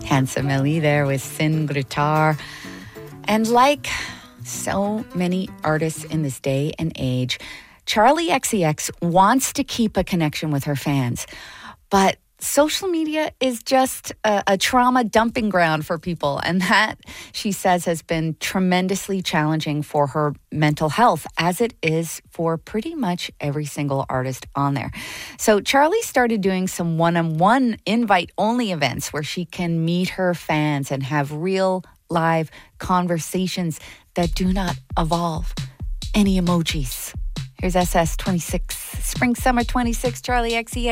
Handsome Ellie there with Sin Gritar. And like so many artists in this day and age, Charli XCX wants to keep a connection with her fans. But social media is just a trauma dumping ground for people. And that, she says, has been tremendously challenging for her mental health, as it is for pretty much every single artist on there. So Charli started doing some one-on-one invite-only events where she can meet her fans and have real live conversations that do not involve any emojis. Here's SS 26, Spring Summer 26, Charli XCX.